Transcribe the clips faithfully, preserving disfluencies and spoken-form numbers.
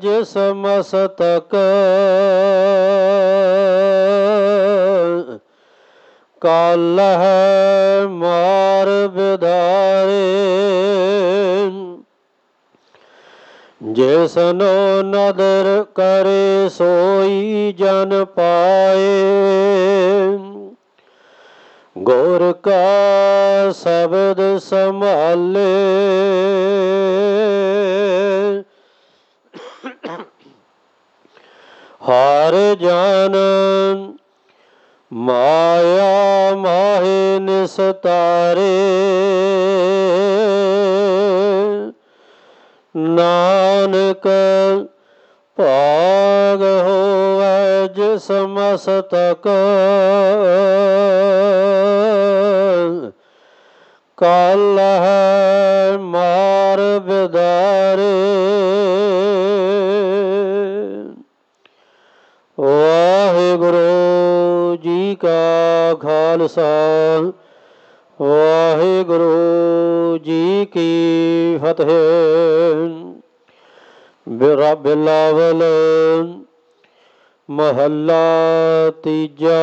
ਜਿਸ ਮਸਤਕ ਕਾਲਹਿ ਮਾਰ ਬਿਧਾਰੇ, ਜਿਸਨੋ ਨਦਰ ਕਰੇ ਸੋਈ ਜਨ ਪਾਏ। ਗੁਰ ਕਾ ਸ਼ਬਦ ਸੰਭਾਲੇ, ਹਰ ਜਨ ਮਾਇਆ ਮਾਹੇ ਨਿਸਤਾਰੇ। ਨਾਨਕ ਭਾਗ ਹੋਵੈ ਜਿਸ ਮਸਤਕ ਕਾਲਹਿ ਮਾਰ ਬਿਧਾਰੇ। ਵਾਹਿਗੁਰੂ ਜੀ ਕਾ ਖਾਲਸਾ, ਵਾਹਿਗੁਰੂ ਜੀ ਕੀ ਫਤਿਹ। ਬਿਰਾ ਬਿਲਾਵਲ ਮਹੱਲਾ ਤੀਜਾ।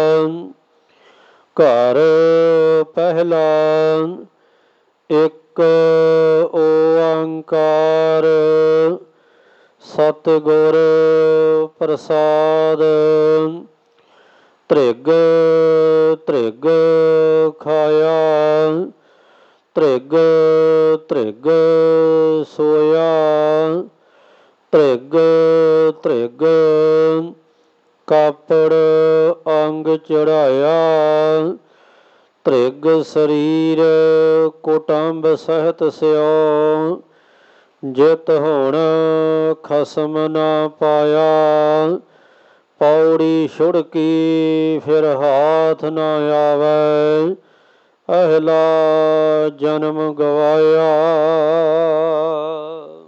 ਘਰ ਪਹਿਲਾ ਇੱਕ ਓੰਕਾਰ ਸਤਿਗੁਰ ਪ੍ਰਸਾਦ। ਤ੍ਰਿਗ ਤ੍ਰਿਗ ਖਾਇਆ, ਤ੍ਰਿਗ ਤ੍ਰਿਗ ਸੋਇਆ। ਤ੍ਰਿਗ ਤ੍ਰਿਗ ਕਾਪੜ ਅੰਗ ਚੜਾਇਆ। ਤ੍ਰਿਗ ਸਰੀਰ ਕੁਟੰਬ ਸਹਿਤ ਸਿਓ। ਜਿਤ ਹੁਣ ਖਸਮ ਨਾ ਪਾਇਆ। ਪੌੜੀ ਛੁੜਕੀ ਫਿਰ ਹਾਥ ਨਾ ਆਵੈ। ਅਹਿਲਾ ਜਨਮ ਗਵਾਇਆ।